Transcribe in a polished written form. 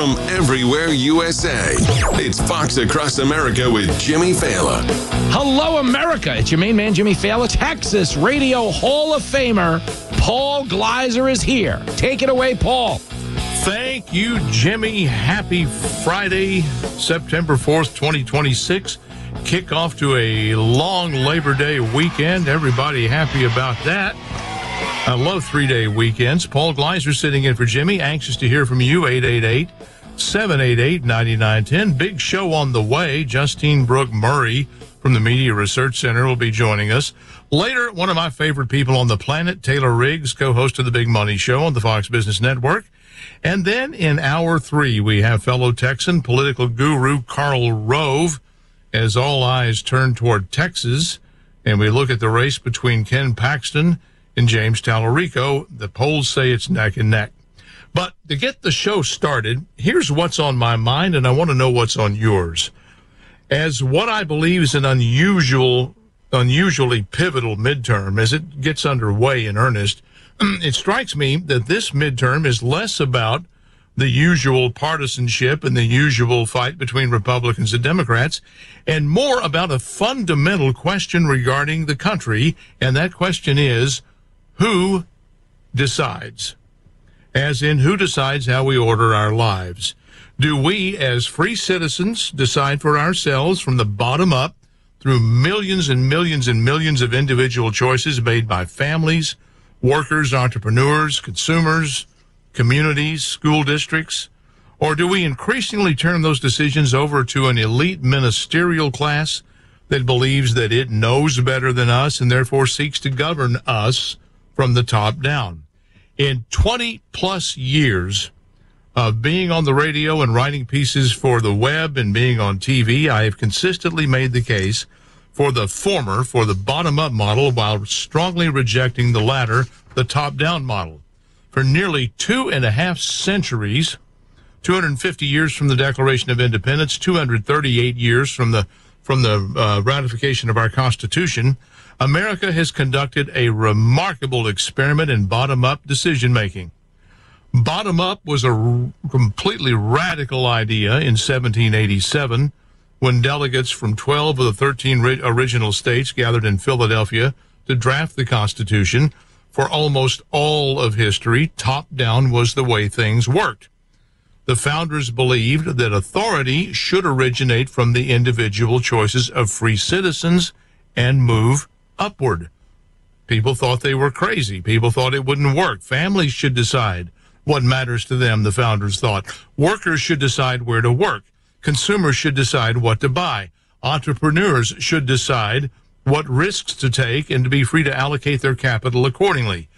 from everywhere USA. It's Fox Across America with Jimmy Fallon. Hello, America. It's your main man, Jimmy Fallon. Texas Radio Hall of Famer Paul Gleiser is here. Take it away, Paul. Thank you, Jimmy. Happy Friday, September 4th, 2026. Kickoff to a long Labor Day weekend. Everybody happy about that. I love three-day weekends. Paul Gleiser sitting in for Jimmy. Anxious to hear from you. 888-788-9910. Big show on the way. Justine Brooke Murray from the Media Research Center will be joining us. Later, one of my favorite people on the planet, Taylor Riggs, co-host of The Big Money Show on the Fox Business Network. And then in hour 3, we have fellow Texan political guru Karl Rove, as all eyes turn toward Texas, and we look at the race between Ken Paxton and James Tallarico. The polls say it's neck and neck. But to get the show started, here's what's on my mind, and I want to know what's on yours. As what I believe is an unusually pivotal midterm, as it gets underway in earnest, it strikes me that this midterm is less about the usual partisanship and the usual fight between Republicans and Democrats, and more about a fundamental question regarding the country, and that question is, who decides? As in, who decides how we order our lives? Do we, as free citizens, decide for ourselves from the bottom up through millions and millions and millions of individual choices made by families, workers, entrepreneurs, consumers, communities, school districts? Or do we increasingly turn those decisions over to an elite ministerial class that believes that it knows better than us and therefore seeks to govern us from the top down? In 20 plus years of being on the radio and writing pieces for the web and being on TV, I have consistently made the case for the former, for the bottom-up model, while strongly rejecting the latter, the top-down model. For nearly 2.5 centuries, 250 years from the Declaration of Independence, 238 years from the ratification of our Constitution, America has conducted a remarkable experiment in bottom-up decision-making. Bottom-up was a completely radical idea in 1787 when delegates from 12 of the 13 original states gathered in Philadelphia to draft the Constitution. For almost all of history, top-down was the way things worked. The founders believed that authority should originate from the individual choices of free citizens and move upward. People thought they were crazy. People thought it wouldn't work. Families should decide what matters to them, the founders thought. Workers should decide where to work. Consumers should decide what to buy. Entrepreneurs should decide what risks to take and to be free to allocate their capital accordingly.